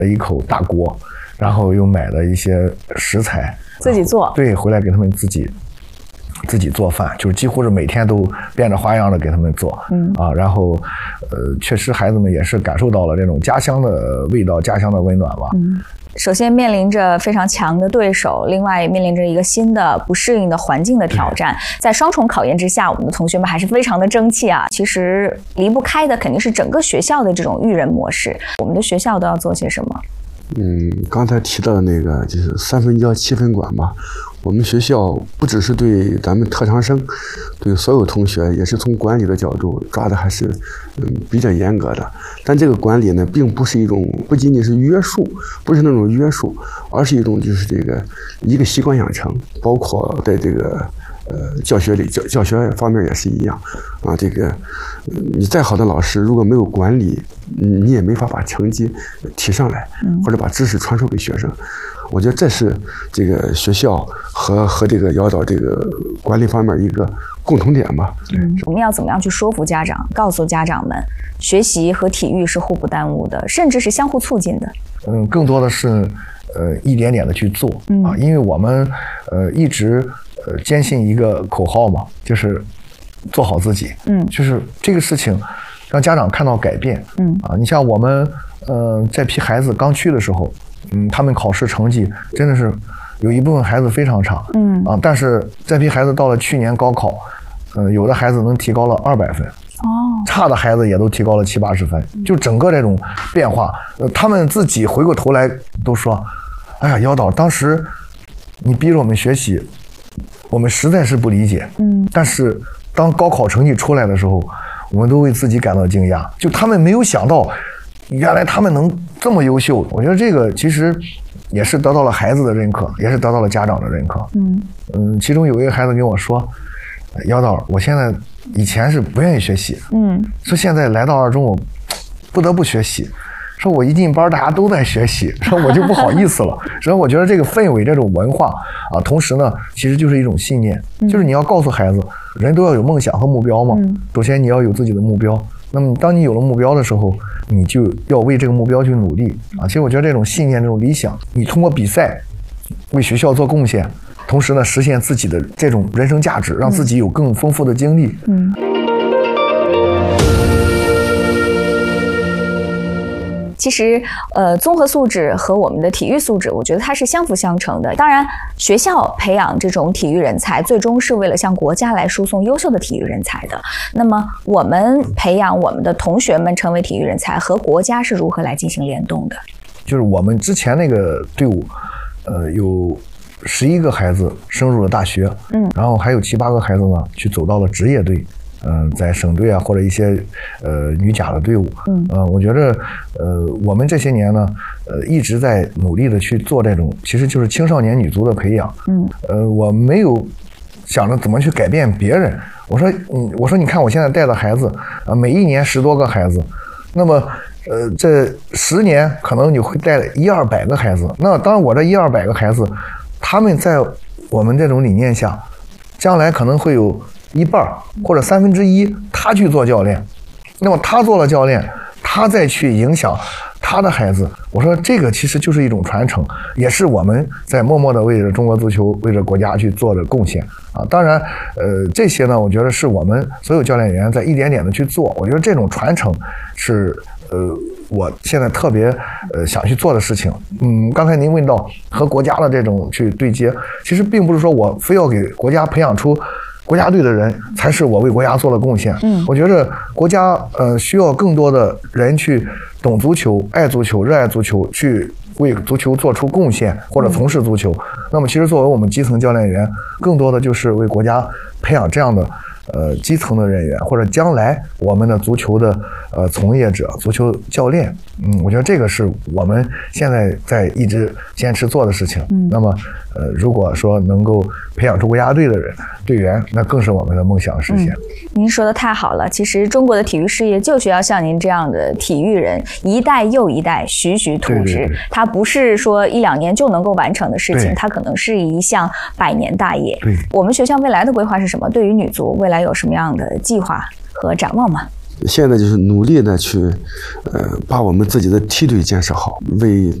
了一口大锅，然后又买了一些食材， 自己做。 对，回来给他们自己做饭，就是几乎是每天都变着花样的给他们做，然后，确实孩子们也是感受到了这种家乡的味道、家乡的温暖吧。 首先面临着非常强的对手，另外也面临着一个新的不适应的环境的挑战，在双重考验之下，我们的同学们还是非常的争气啊。其实离不开的肯定是整个学校的这种育人模式，我们的学校都要做些什么？ 刚才提到的那个就是3分教7分管嘛。我们学校不只是对咱们特长生，对所有同学也是从管理的角度抓的还是比较严格的。但这个管理呢，并不是一种，不仅仅是约束，不是那种约束，而是一种就是这个一个习惯养成，包括在这个教学里教学方面也是一样啊。这个你再好的老师，如果没有管理，你也没法把成绩提上来，或者把知识传授给学生。我觉得这是这个学校和这个瑶岛这个管理方面一个共同点吧。 我们要怎么样去说服家长，告诉家长们，学习和体育是互不耽误的，甚至是相互促进的。 更多的是一点点的去做啊，因为我们一直坚信一个口号嘛，就是做好自己。就是这个事情让家长看到改变。你像我们这批孩子刚去的时候。他们考试成绩真的是有一部分孩子非常差，但是这批孩子到了去年高考，有的孩子能提高了200分，差的孩子也都提高了70、80分，就整个这种变化，他们自己回过头来都说，哎呀，瑶岛当时你逼着我们学习，我们实在是不理解，但是当高考成绩出来的时候，我们都为自己感到惊讶，就他们没有想到。原来他们能这么优秀，我觉得这个其实也是得到了孩子的认可，也是得到了家长的认可。其中有一个孩子跟我说：“瑶岛，我现在以前是不愿意学习，说现在来到二中我不得不学习，说我一进班大家都在学习，说我就不好意思了。所以我觉得这个氛围、这种文化啊，同时呢，其实就是一种信念，就是你要告诉孩子，人都要有梦想和目标嘛。首先你要有自己的目标。”那么当你有了目标的时候，你就要为这个目标去努力啊！其实我觉得这种信念、这种理想，你通过比赛为学校做贡献，同时呢实现自己的这种人生价值，让自己有更丰富的经历。 其实，综合素质和我们的体育素质，我觉得它是相辅相成的。当然，学校培养这种体育人才，最终是为了向国家来输送优秀的体育人才的。那么，我们培养我们的同学们成为体育人才，和国家是如何来进行联动的？ 就是我们之前那个队伍，有11个孩子升入了大学，然后还有7、8个孩子呢，去走到了职业队。在省队啊，或者一些女甲的队伍，我觉得我们这些年呢，一直在努力的去做这种，其实就是青少年女足的培养。我没有想着怎么去改变别人。我说你看我现在带的孩子啊，每一年10多个孩子，那么这10年可能你会带100-200个孩子。那当然我这100-200个孩子，他们在我们这种理念下，将来可能会有1半或者1/3，他去做教练，那么他做了教练，他再去影响他的孩子。我说这个其实就是一种传承，也是我们在默默的为着中国足球、为着国家去做的贡献啊。当然，这些呢，我觉得是我们所有教练员在一点点的去做。我觉得这种传承是我现在特别想去做的事情。刚才您问到和国家的这种去对接，其实并不是说我非要给国家培养出国家队的人才是我为国家做了贡献。我觉得国家需要更多的人去懂足球、爱足球、热爱足球，去为足球做出贡献或者从事足球。那么其实作为我们基层教练员，更多的就是为国家培养这样的基层的人员，或者将来我们的足球的从业者、足球教练。我觉得这个是我们现在在一直坚持做的事情。那么如果说能够培养出国家队的队员，那更是我们的梦想实现。 您说的太好了，其实中国的体育事业就需要像您这样的体育人，一代又一代，栩栩图之。它不是说1-2年就能够完成的事情，它可能是一项100年大业。 对， 我们学校未来的规划是什么？对于女足未来有什么样的计划和展望吗？ 现在就是努力的去把我们自己的梯队建设好，为